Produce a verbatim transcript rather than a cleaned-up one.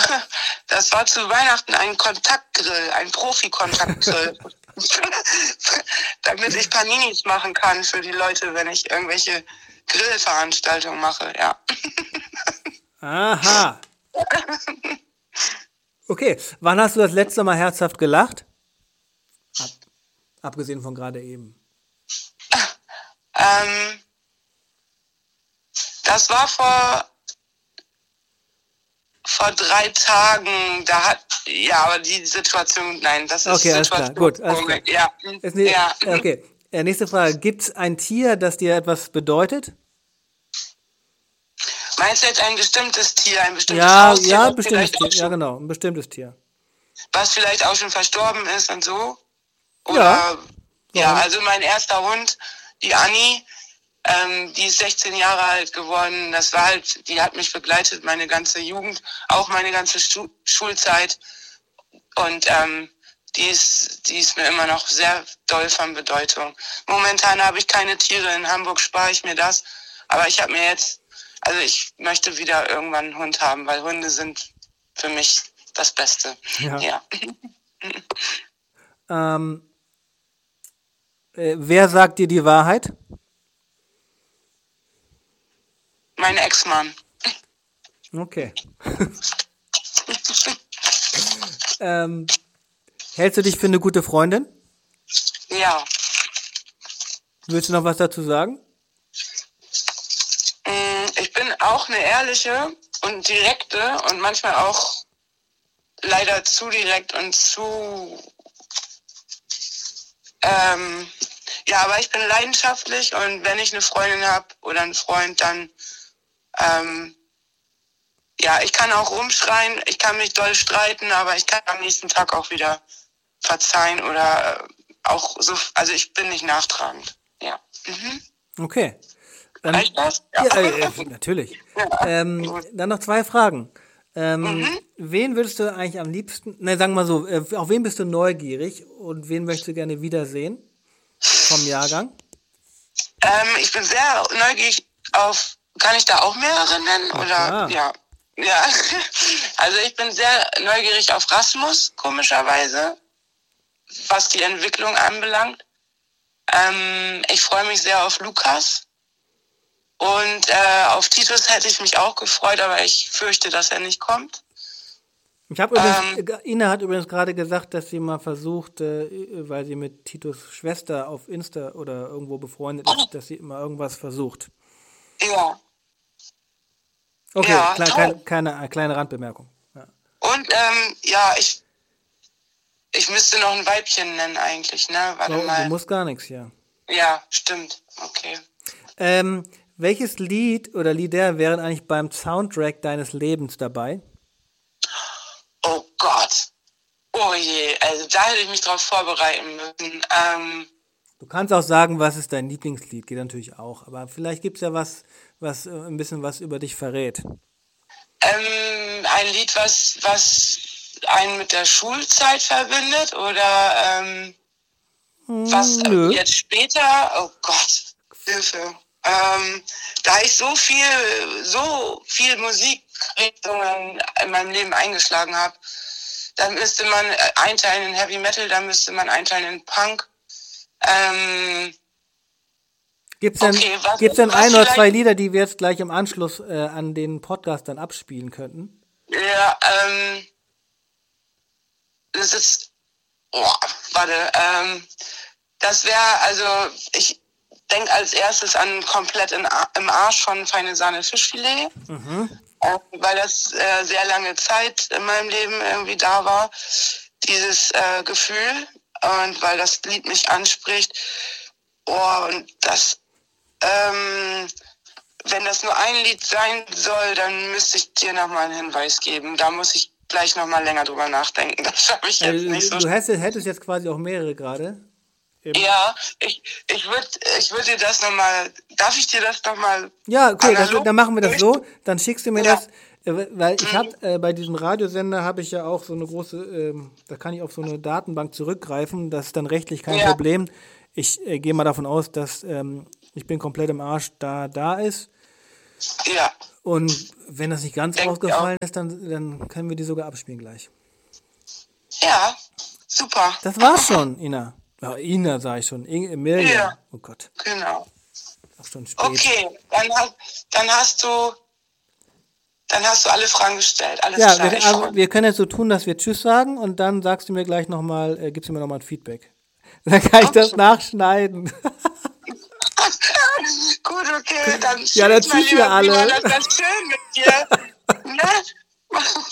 Das war zu Weihnachten ein Kontaktgrill, ein Profi-Kontaktgrill. Damit ich Paninis machen kann für die Leute, wenn ich irgendwelche Grillveranstaltungen mache, ja. Aha. Okay, wann hast du das letzte Mal herzhaft gelacht? Ab, abgesehen von gerade eben. Ähm, das war vor vor drei Tagen, da hat, ja, aber die Situation, nein, das ist okay, Situation. Alles klar, gut, alles klar. Ja, ist ne, ja. Okay, äh, nächste Frage. Gibt es ein Tier, das dir etwas bedeutet? Meinst du jetzt ein bestimmtes Tier, ein bestimmtes ja, Haustier? Ja, bestimmtes Tier, ja genau, ein bestimmtes Tier. Was vielleicht auch schon verstorben ist und so? Oder, ja, ja, also mein erster Hund, die Anni, ähm, die ist sechzehn Jahre alt geworden. Das war halt, die hat mich begleitet meine ganze Jugend, auch meine ganze Stu- Schulzeit. Und ähm, die ist, die ist mir immer noch sehr doll von Bedeutung. Momentan habe ich keine Tiere. In Hamburg spare ich mir das. Aber ich habe mir jetzt, also ich möchte wieder irgendwann einen Hund haben, weil Hunde sind für mich das Beste. Ja. ja. ähm, äh, wer sagt dir die Wahrheit? Mein Ex-Mann. Okay. ähm, hältst du dich für eine gute Freundin? Ja. Willst du noch was dazu sagen? Ich bin auch eine ehrliche und direkte und manchmal auch leider zu direkt und zu... Ähm, ja, aber ich bin leidenschaftlich und wenn ich eine Freundin habe oder einen Freund, dann... Ähm, ja, ich kann auch rumschreien, ich kann mich doll streiten, aber ich kann am nächsten Tag auch wieder verzeihen oder auch so, also ich bin nicht nachtragend. Ja. Mhm. Okay. Dann, Reicht das? Ja, ja äh, äh, natürlich. Ja. Ähm, dann noch zwei Fragen. Ähm, mhm. Wen würdest du eigentlich am liebsten, ne, sagen wir mal so, äh, auf wen bist du neugierig und wen möchtest du gerne wiedersehen vom Jahrgang? Ähm, ich bin sehr neugierig auf, kann ich da auch mehrere nennen? Na oder klar. ja. Ja, also ich bin sehr neugierig auf Rasmus, komischerweise, was die Entwicklung anbelangt. Ähm, ich freue mich sehr auf Lukas und äh, auf Titus hätte ich mich auch gefreut, aber ich fürchte, dass er nicht kommt. Ich habe übrigens, ähm, Ina hat übrigens gerade gesagt, dass sie mal versucht, äh, weil sie mit Titus Schwester auf Insta oder irgendwo befreundet ist, dass sie immer irgendwas versucht. Ja. Okay, ja, klein, kleine, kleine, kleine Randbemerkung. Ja. Und ähm, ja, ich ich müsste noch ein Weibchen nennen eigentlich, ne? Warte oh, mal. Du musst gar nichts, ja. Ja, stimmt. Okay. Ähm, welches Lied oder Lieder wären eigentlich beim Soundtrack deines Lebens dabei? Oh Gott. Oh je, also da hätte ich mich drauf vorbereiten müssen. Ähm, du kannst auch sagen, was ist dein Lieblingslied, geht natürlich auch. Aber vielleicht gibt es ja was, was äh, ein bisschen was über dich verrät. Ähm, ein Lied, was, was einen mit der Schulzeit verbindet oder ähm, hm, was nö. Jetzt später, oh Gott, Hilfe. Ähm, da ich so viel, so viel Musikrichtungen in meinem Leben eingeschlagen habe, dann müsste man einteilen in Heavy Metal, dann müsste man einteilen in Punk. Ähm, Gibt es denn, okay, was, gibt's denn ein oder zwei Lieder, die wir jetzt gleich im Anschluss äh, an den Podcast dann abspielen könnten? Ja, ähm, das ist, oh, warte, ähm, das wäre, also, ich denke als erstes an komplett in, im Arsch von Feine Sahne Fischfilet, mhm. äh, weil das äh, sehr lange Zeit in meinem Leben irgendwie da war, dieses äh, Gefühl, und weil das Lied mich anspricht. Oh, und das, ähm, wenn das nur ein Lied sein soll, dann müsste ich dir nochmal einen Hinweis geben. Da muss ich gleich nochmal länger drüber nachdenken. Das schaffe ich jetzt also, nicht so. Du hättest, hättest jetzt quasi auch mehrere gerade. Ja, ich, ich würde ich würd dir das nochmal, darf ich dir das nochmal? Ja, okay, das, dann machen wir das so. Dann schickst du mir ja. das, äh, weil ich habe äh, bei diesem Radiosender habe ich ja auch so eine große, äh, da kann ich auf so eine Datenbank zurückgreifen. Das ist dann rechtlich kein ja. Problem. Ich äh, gehe mal davon aus, dass ähm, ich bin komplett im Arsch da da ist. Ja. Und wenn das nicht ganz Denk ausgefallen ist, dann, dann können wir die sogar abspielen gleich. Ja, super. Das war's schon, Ina. Ja, Ina sag ich schon. Emilia. Ja. Oh Gott. Genau. Auch schon spät. Okay, dann, hast, dann hast du dann hast du alle Fragen gestellt. Alles Ja, klar. wir, Ich also, freu- wir können jetzt so tun, dass wir Tschüss sagen und dann sagst du mir gleich nochmal, äh, gibst du mir nochmal ein Feedback. Dann kann ich das Okay. nachschneiden. Gut, okay, dann Ja, dann tschüss, mein tschüss, lieber ihr alle. Prima, das war schön mit dir. Ne?